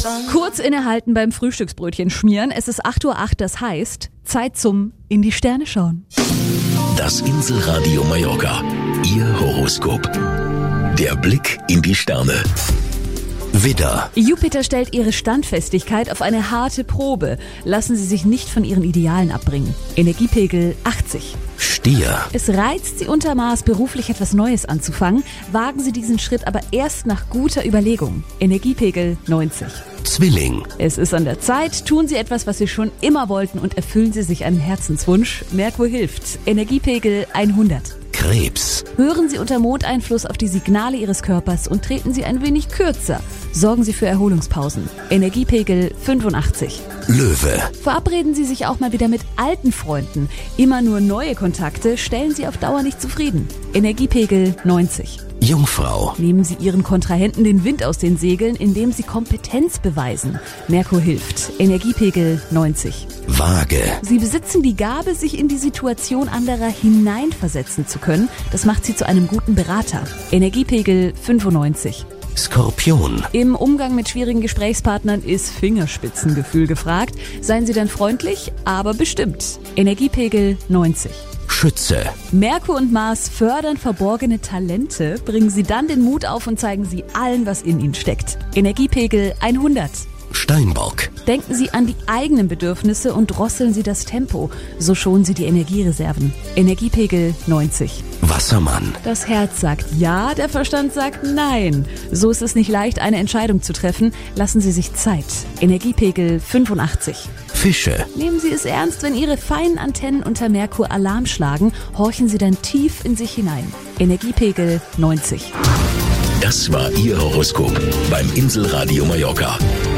Kurz innehalten beim Frühstücksbrötchen schmieren. Es ist 8:08 Uhr, das heißt, Zeit zum in die Sterne schauen. Das Inselradio Mallorca. Ihr Horoskop. Der Blick in die Sterne. Widder. Jupiter stellt Ihre Standfestigkeit auf eine harte Probe. Lassen Sie sich nicht von Ihren Idealen abbringen. Energiepegel 80. Stier. Es reizt Sie unter Maß, beruflich etwas Neues anzufangen. Wagen Sie diesen Schritt aber erst nach guter Überlegung. Energiepegel 90. Zwilling. Es ist an der Zeit, tun Sie etwas, was Sie schon immer wollten und erfüllen Sie sich einen Herzenswunsch. Merkur hilft. Energiepegel 100. Krebs. Hören Sie unter Mondeinfluss auf die Signale Ihres Körpers und treten Sie ein wenig kürzer. Sorgen Sie für Erholungspausen. Energiepegel 85. Löwe. Verabreden Sie sich auch mal wieder mit alten Freunden. Immer nur neue Kontakte stellen Sie auf Dauer nicht zufrieden. Energiepegel 90. Jungfrau. Nehmen Sie Ihren Kontrahenten den Wind aus den Segeln, indem Sie Kompetenz beweisen. Merkur hilft. Energiepegel 90. Waage. Sie besitzen die Gabe, sich in die Situation anderer hineinversetzen zu können. Das macht Sie zu einem guten Berater. Energiepegel 95. Skorpion. Im Umgang mit schwierigen Gesprächspartnern ist Fingerspitzengefühl gefragt. Seien Sie dann freundlich, aber bestimmt. Energiepegel 90. Schütze. Merkur und Mars fördern verborgene Talente, bringen Sie dann den Mut auf und zeigen Sie allen, was in Ihnen steckt. Energiepegel 100. Steinbock. Denken Sie an die eigenen Bedürfnisse und drosseln Sie das Tempo. So schonen Sie die Energiereserven. Energiepegel 90. Wassermann. Das Herz sagt ja, der Verstand sagt nein. So ist es nicht leicht, eine Entscheidung zu treffen. Lassen Sie sich Zeit. Energiepegel 85. Fische. Nehmen Sie es ernst, wenn Ihre feinen Antennen unter Merkur Alarm schlagen. Horchen Sie dann tief in sich hinein. Energiepegel 90. Das war Ihr Horoskop beim Inselradio Mallorca.